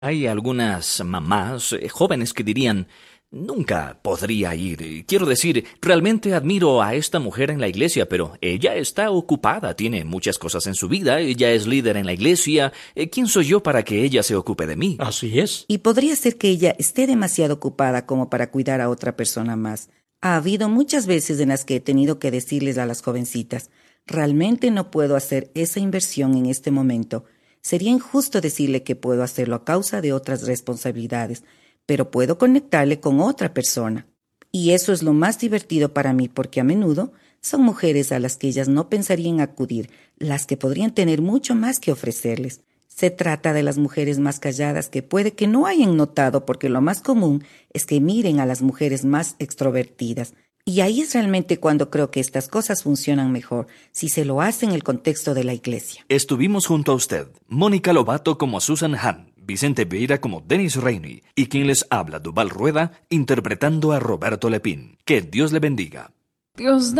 Hay algunas mamás jóvenes que dirían, nunca podría ir. Quiero decir, realmente admiro a esta mujer en la iglesia, pero ella está ocupada, tiene muchas cosas en su vida, ella es líder en la iglesia. ¿Quién soy yo para que ella se ocupe de mí? Así es. Y podría ser que ella esté demasiado ocupada como para cuidar a otra persona más. Ha habido muchas veces en las que he tenido que decirles a las jovencitas, realmente no puedo hacer esa inversión en este momento. Sería injusto decirle que puedo hacerlo a causa de otras responsabilidades, pero puedo conectarle con otra persona. Y eso es lo más divertido para mí porque a menudo son mujeres a las que ellas no pensarían acudir, las que podrían tener mucho más que ofrecerles. Se trata de las mujeres más calladas que puede que no hayan notado porque lo más común es que miren a las mujeres más extrovertidas. Y ahí es realmente cuando creo que estas cosas funcionan mejor, si se lo hace en el contexto de la iglesia. Estuvimos junto a usted, Mónica Lobato como Susan Hahn, Vicente Vieira como Dennis Rainey y quien les habla, Duval Rueda, interpretando a Roberto Lepín. Que Dios le bendiga. Dios